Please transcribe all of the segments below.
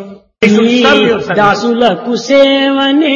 దాసులకు సేవనే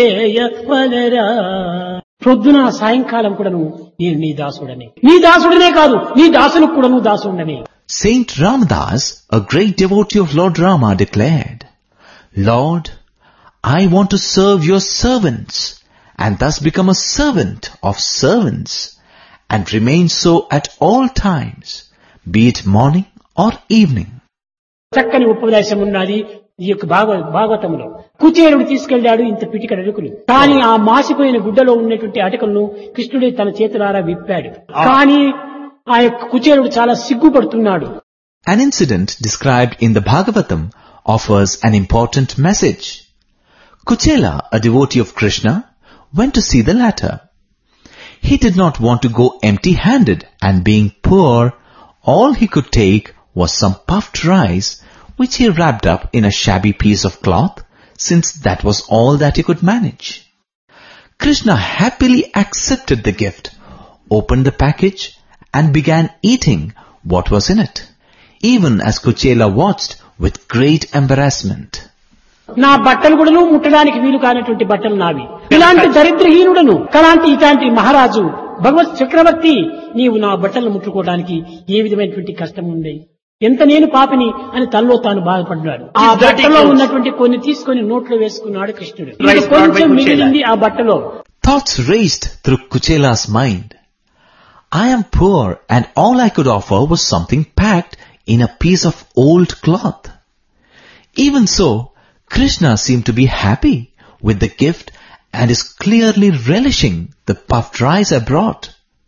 చేయవలరా. ప్రొద్దున సాయంకాలం కూడాను నేను నీ దాసుడనే, నీ దాసుడనే కాదు నీ దాసులకు కూడాను దాసుడనే. Saint Ramadas, a great devotee of Lord Rama, declared, Lord, I want to serve your servants and thus become a servant of servants and remain so at all times, be it morning or evening. చక్కని ఉపదేశం ఉన్నది ఈ యొక్క భాగవతంలో. కుచేలుడు తీసుకెళ్లాడు ఇంత పిటికడ అటుకులు, కానీ ఆ మాసిపోయిన గుడ్డలో ఉన్నటువంటి అటుకులను కృష్ణుడే తన చేతులారా విప్పాడు. కానీ ఆ యొక్క కుచేలుడు చాలా సిగ్గుపడుతున్నాడు. An incident described in the Bhagavatam offers an important message. Kuchela, a devotee of Krishna, went to see the latter. He did not want to go empty-handed, and being poor, all he could take was some puffed rice, which he wrapped up in a shabby piece of cloth, since that was all that he could manage. Krishna happily accepted the gift, opened the package, and began eating what was in it, even as Kuchela watched with great embarrassment. నా బట్టలు కూడాను ముట్టడానికి వీలు కానటువంటి బట్టలు నావి. ఇలాంటి దరిద్రహీనుడను కలాంటి ఇలాంటి మహారాజు భగవత్ చక్రవర్తి నీవు నా బట్టలు ముట్టుకోవడానికి ఏ విధమైనటువంటి కష్టం ఉంది, ఎంత నేను పాపిని అని తనలో తాను బాధపడ్డాడు. ఆ బట్టలో ఉన్నటువంటి కొన్ని తీసుకొని నోట్లో వేసుకున్నాడు కృష్ణుడు. కొంచెం మిగిలింది ఆ బట్టలో. Thoughts raced through Kuchela's mind. I am poor and all I could offer was something packed in a piece of old cloth. Even so, Krishna seemed to be happy with the gift and is clearly relishing the puffed rice I brought.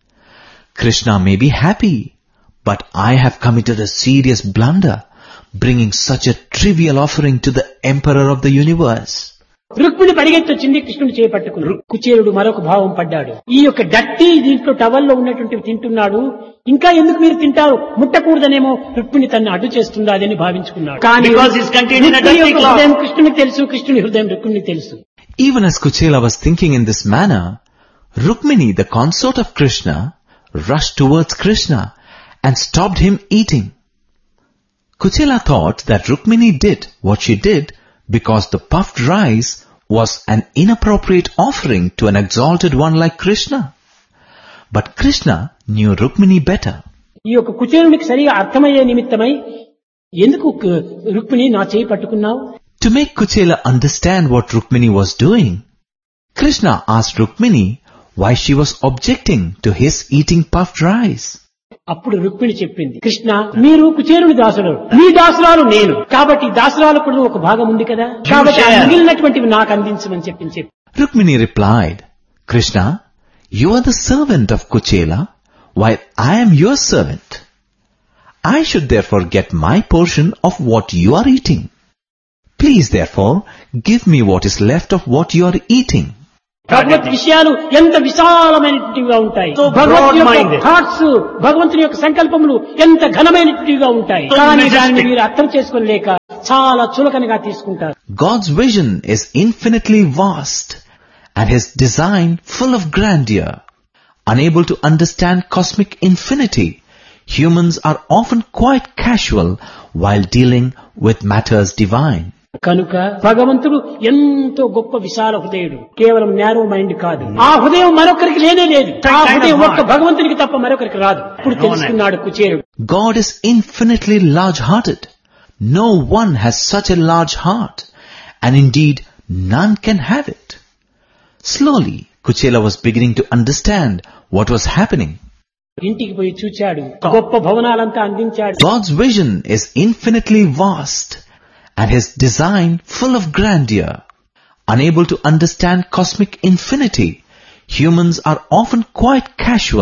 Krishna may be happy, but I have committed a serious blunder, bringing such a trivial offering to the Emperor of the universe. Rukmini పరిగెత్తొచ్చింది కృష్ణుని చేపట్టుకుని. కుచేలుడు మరొక భావం పడ్డాడు. ఈ యొక్క డట్టి దీంట్లో టవల్లో ఉన్నటువంటి తింటున్నాడు, ఇంకా ఎందుకు మీరు తింటారు, ముట్టకూడదనేమో రుక్మిణి తన్ను అడ్డు చేస్తుందని అని భావించుకున్నాడు. కానీ హృదయం కృష్ణునికి తెలుసు, కృష్ణుని హృదయం రుక్మిణికి తెలుసు. Even as Kuchela was thinking in this manner, Rukmini, the consort of Krishna, rushed towards Krishna and stopped him eating. Kuchela thought that Rukmini did what she did because the puffed rice was an inappropriate offering to an exalted one like Krishna. But Krishna knew Rukmini better. ఈ యొక్క కుచేలునికి సరిగా అర్థమయ్యే నిమిత్తమై ఎందుకు రుక్మిణి నా చేయి పట్టుకున్నావు? To make Kuchela understand what Rukmini was doing, Krishna asked Rukmini why she was objecting to his eating puffed rice. అప్పుడు రుక్మిణి చెప్పింది, కృష్ణ మీరు కుచేలుని దాసులు, మీ దాసురాలు నేను, కాబట్టి దాసురాలకు కూడా ఒక భాగం ఉంది కదా, కాబట్టి మిగిలినటువంటివి నాకు అందించమని చెప్పి. Rukmini replied, Krishna, you are the servant of Kuchela, while I am your servant. I should therefore get my portion of what you are eating. Please therefore give me what is left of what you are eating. భగవత్ విషయాలు ఎంత విశాలమైనటివిగా ఉంటాయి. భగవంతుని యొక్క సంకల్పములు ఎంత ఘనమైనటివిగా ఉంటాయి. కానీ దాన్ని మీరు అర్థం చేసుకోలేక చాలా చులకనగా తీసుకుంటారు. God's vision is infinitely vast and His design full of grandeur. Unable to understand cosmic infinity, humans are often quite casual while dealing with matters divine. కనుక భగవంతుడు ఎంతో గొప్ప విశాల హృదయుడు, కేవలం నేరో మైండ్ కాదు. ఆ హృదయం మరొకరికి లేనే లేదు. ఆ హృదయం ఒక్క భగవంతునికి తప్ప మరొకరికి రాదు. ఇప్పుడు తెలుసుకున్నాడు కుచేలుడు. God is infinitely large-hearted. No one has such a large heart, and indeed none can have it. Slowly, Kuchela was beginning to understand what was happening. ఇంటికి పోయి చూచాడు, గొప్ప భవనాలంతా అందించాడు. God's vision is infinitely vast and His design full of grandeur. Unable to understand cosmic infinity, humans are often quite casual